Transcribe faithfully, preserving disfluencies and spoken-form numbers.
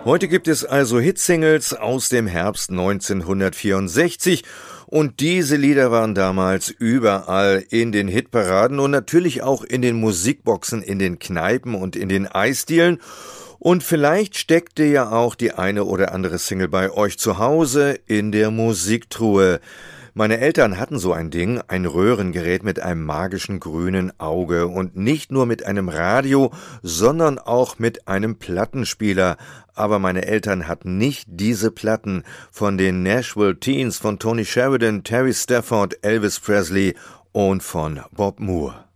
Heute gibt es also Hitsingles aus dem Herbst neunzehnhundertvierundsechzig und diese Lieder waren damals überall in den Hitparaden und natürlich auch in den Musikboxen, in den Kneipen und in den Eisdielen. Und vielleicht steckte ja auch die eine oder andere Single bei euch zu Hause in der Musiktruhe. Meine Eltern hatten so ein Ding, ein Röhrengerät mit einem magischen grünen Auge und nicht nur mit einem Radio, sondern auch mit einem Plattenspieler. Aber meine Eltern hatten nicht diese Platten von den Nashville Teens, von Tony Sheridan, Terry Stafford, Elvis Presley und von Bob Moore.